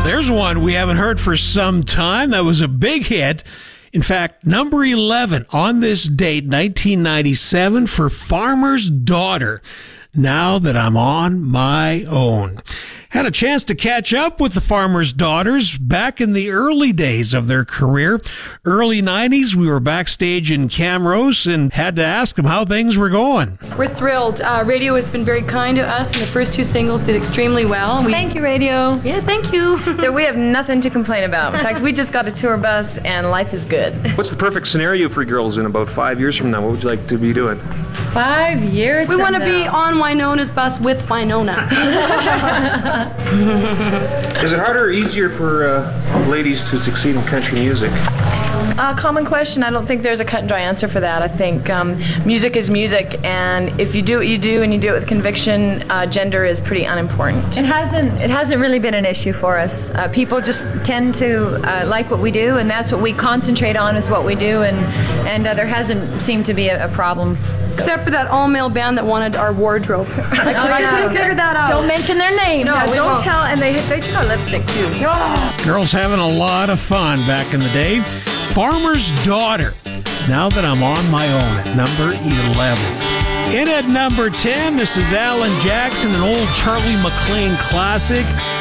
There's one we haven't heard for some time. That was a big hit. In fact, number 11 on this date, 1997, for Farmer's Daughter. Now that I'm on my own. Had a chance to catch up with the Farmer's Daughters back in the early days of their career. Early 90s, we were backstage in Camrose and had to ask them how things were going. We're thrilled. Radio has been very kind to us, and the first two singles did extremely well. Thank you, radio. Yeah, thank you. We have nothing to complain about. In fact, we just got a tour bus, and life is good. What's the perfect scenario for girls in about 5 years from now? What would you like to be doing? 5 years We want to be on Winona's bus with Winona. Is it harder or easier for ladies to succeed in country music? Common question. I don't think there's a cut and dry answer for that. I think music is music, and if you do what you do and you do it with conviction, gender is pretty unimportant. It hasn't really been an issue for us. People just tend to like what we do, and that's what we concentrate on is what we do, and there hasn't seemed to be a problem. Except for that all-male band that wanted our wardrobe. I couldn't figure that out. Don't mention their name. No, don't tell, and they took our lipstick too. Girls having a lot of fun back in the day. Farmer's Daughter. Now that I'm on my own at number 11. In at number 10, this is Alan Jackson, an old Charlie McLean classic.